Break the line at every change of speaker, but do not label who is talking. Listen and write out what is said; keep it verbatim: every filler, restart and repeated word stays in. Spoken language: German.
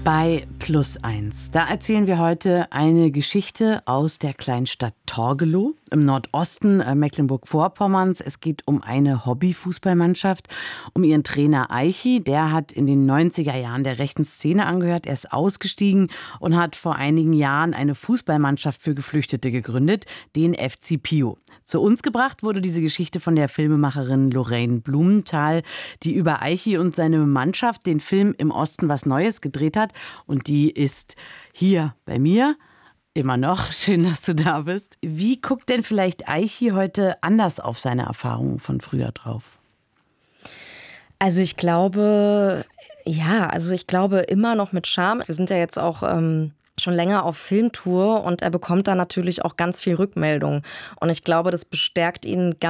Bei Plus eins. Da erzählen wir heute eine Geschichte aus der Kleinstadt Torgelow im Nordosten Mecklenburg-Vorpommerns. Es geht um eine Hobbyfußballmannschaft, um ihren Trainer Eichi. Der hat in den neunziger Jahren der rechten Szene angehört. Er ist ausgestiegen und hat vor einigen Jahren eine Fußballmannschaft für Geflüchtete gegründet, den F C Pio. Zu uns gebracht wurde diese Geschichte von der Filmemacherin Lorraine Blumenthal, die über Eichi und seine Mannschaft den Film Im Osten was Neues gedreht hat. Und die ist hier bei mir. Immer noch. Schön, dass du da bist. Wie guckt denn vielleicht Eichi heute anders auf seine Erfahrungen von früher drauf?
Also ich glaube, ja, also ich glaube immer noch mit Charme. Wir sind ja jetzt auch ähm, schon länger auf Filmtour und er bekommt da natürlich auch ganz viel Rückmeldung. Und ich glaube, das bestärkt ihn ganz